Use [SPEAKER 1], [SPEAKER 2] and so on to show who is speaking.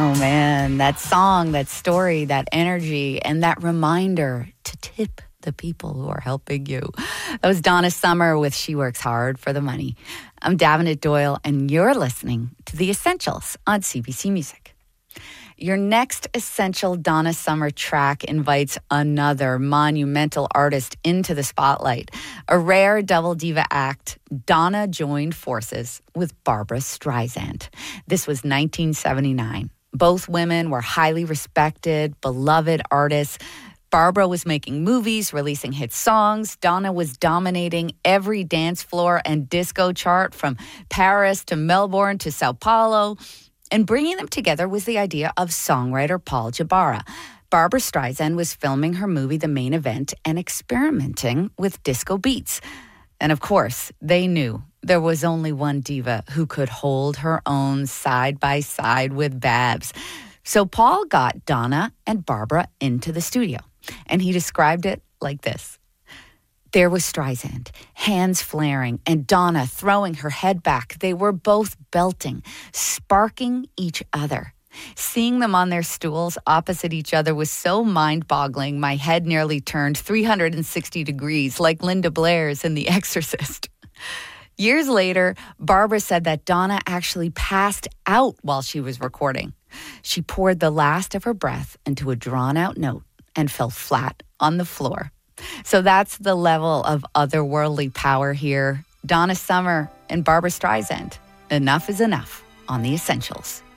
[SPEAKER 1] Oh man, that song, that story, that energy, and that reminder to tip the people who are helping you. That was Donna Summer with She Works Hard for the Money. I'm Davenant Doyle, and you're listening to The Essentials on CBC Music. Your next essential Donna Summer track invites another monumental artist into the spotlight. A rare double diva act, Donna joined forces with Barbra Streisand. This was 1979. Both women were highly respected, beloved artists. Barbra was making movies, releasing hit songs. Donna was dominating every dance floor and disco chart from Paris to Melbourne to Sao Paulo. And bringing them together was the idea of songwriter Paul Jabara. Barbra Streisand was filming her movie The Main Event and experimenting with disco beats. And of course, they knew there was only one diva who could hold her own side by side with Babs. So Paul got Donna and Barbra into the studio, and he described it like this. There was Streisand, hands flaring, and Donna throwing her head back. They were both belting, sparking each other. Seeing them on their stools opposite each other was so mind-boggling, my head nearly turned 360 degrees like Linda Blair's in The Exorcist. Years later, Barbra said that Donna actually passed out while she was recording. She poured the last of her breath into a drawn-out note and fell flat on the floor. So that's the level of otherworldly power here. Donna Summer and Barbra Streisand. Enough is enough on The Essentials.